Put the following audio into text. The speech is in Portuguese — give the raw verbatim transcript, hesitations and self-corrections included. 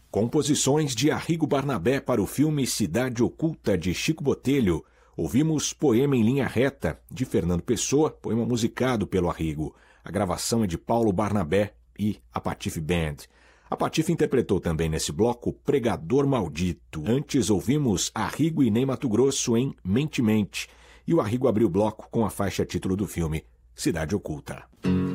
Composições de Arrigo Barnabé para o filme Cidade Oculta, de Chico Botelho. Ouvimos Poema em Linha Reta, de Fernando Pessoa, poema musicado pelo Arrigo. A gravação é de Paulo Barnabé e a Patife Band. A Patife interpretou também nesse bloco Pregador Maldito. Antes ouvimos Arrigo e Ney Matogrosso em Mente Mente. E o Arrigo abriu o bloco com a faixa título do filme Cidade Oculta.